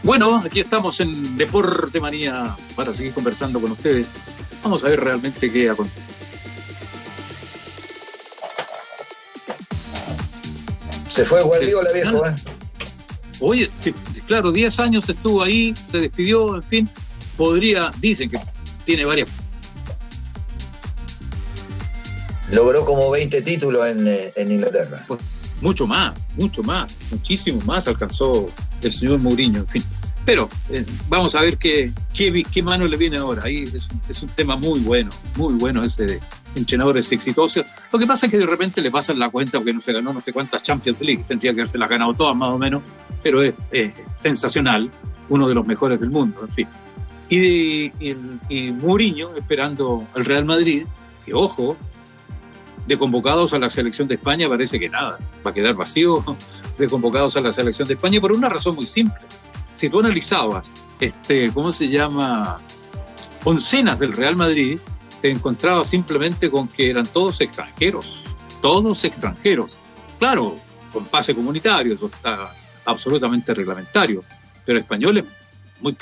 Bueno, aquí estamos en Deporte Manía para seguir conversando con ustedes. Vamos a ver realmente qué acontece. Se fue Guardiola, viejo, ¿eh? Oye, sí, claro, 10 años estuvo ahí, se despidió, en fin. Dicen que tiene varias. Logró como 20 títulos en Inglaterra. Pues, mucho más, muchísimo más alcanzó el señor Mourinho, en fin. Pero vamos a ver qué mano le viene ahora. Ahí es un tema muy bueno ese de entrenadores exitosos. Lo que pasa es que de repente le pasan la cuenta porque no se ganó no sé cuántas Champions League, tendría que haberse las ganado todas más o menos, pero es sensacional, uno de los mejores del mundo, en fin. Y Mourinho esperando al Real Madrid, que ojo, de convocados a la selección de España parece que nada, va a quedar vacío de convocados a la selección de España por una razón muy simple. Si tú analizabas, ¿cómo se llama? Oncenas del Real Madrid, te encontrabas simplemente con que eran todos extranjeros. Claro, con pase comunitario, eso está absolutamente reglamentario, pero españoles